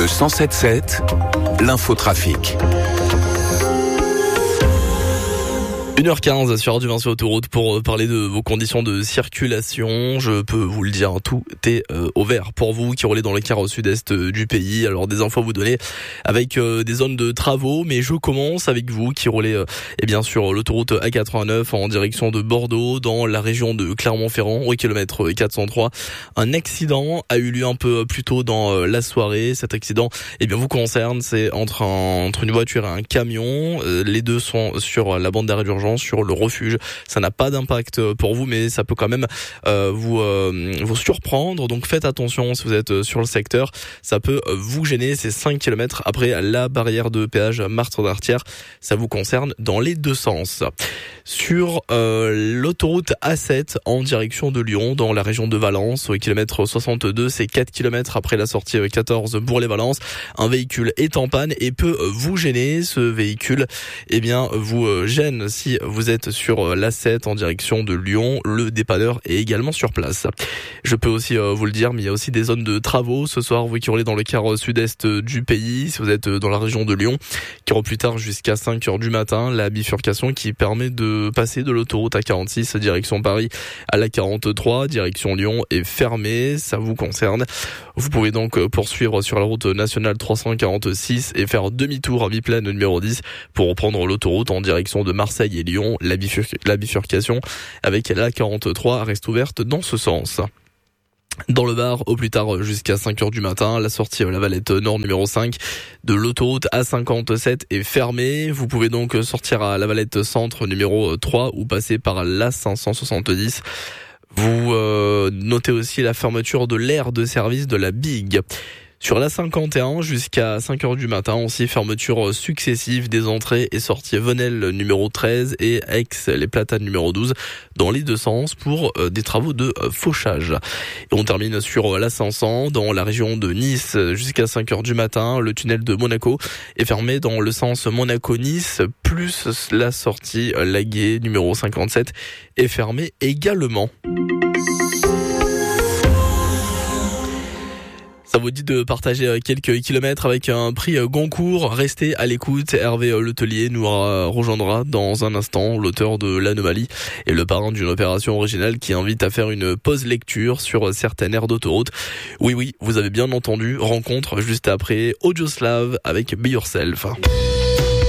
107.7, l'infotrafic. 1h15 sur Radio Vinci Autoroute pour parler de vos conditions de circulation. Je peux vous le dire, tout est au vert pour vous qui roulez dans le quart au sud-est du pays. Alors des infos à vous donner avec des zones de travaux, mais je commence avec vous qui roulez sur l'autoroute A89 en direction de Bordeaux dans la région de Clermont-Ferrand au kilomètre 403. Un accident a eu lieu un peu plus tôt dans la soirée. Cet accident vous concerne, c'est entre une voiture et un camion. Les deux sont sur la bande d'arrêt d'urgence sur le refuge. Ça n'a pas d'impact pour vous, mais ça peut quand même vous surprendre. Donc faites attention si vous êtes sur le secteur. Ça peut vous gêner. C'est 5 km après la barrière de péage Martre d'Artière. Ça vous concerne dans les deux sens. Sur l'autoroute A7 en direction de Lyon, dans la région de Valence, au kilomètre 62, c'est 4 km après la sortie 14 Bourg-les-Valence. Un véhicule est en panne et peut vous gêner. Ce véhicule, vous gêne si vous êtes sur l'A7 en direction de Lyon. Le dépanneur est également sur place. Je peux aussi vous le dire, mais il y a aussi des zones de travaux. Ce soir, vous qui roulez dans le quart sud-est du pays, si vous êtes dans la région de Lyon, qui aura plus tard jusqu'à 5h du matin, la bifurcation qui permet de passer de l'autoroute A46 direction Paris à la 43 direction Lyon est fermée. Ça vous concerne. Vous pouvez donc poursuivre sur la route nationale 346 et faire demi-tour à biplaine numéro 10 pour reprendre l'autoroute en direction de Marseille et Lyon. La bifurcation avec la 43 reste ouverte dans ce sens. Dans le Var, au plus tard jusqu'à 5h du matin, la sortie La Valette Nord numéro 5 de l'autoroute A57 est fermée. Vous pouvez donc sortir à La Valette Centre numéro 3 ou passer par la 570. Vous notez aussi la fermeture de l'aire de service de la Big. Sur la 51 jusqu'à 5h du matin, aussi fermeture successive des entrées et sorties Venelle numéro 13 et Aix les Platanes numéro 12 dans les deux sens pour des travaux de fauchage. Et on termine sur la 500 dans la région de Nice jusqu'à 5h du matin. Le tunnel de Monaco est fermé dans le sens Monaco-Nice plus la sortie Laguet numéro 57 est fermée également. Ça vous dit de partager quelques kilomètres avec un prix Goncourt. Restez à l'écoute. Hervé Letellier nous rejoindra dans un instant, l'auteur de L'Anomalie et le parrain d'une opération originale qui invite à faire une pause lecture sur certaines aires d'autoroute. Oui, vous avez bien entendu. Rencontre juste après Audioslave avec Be Yourself.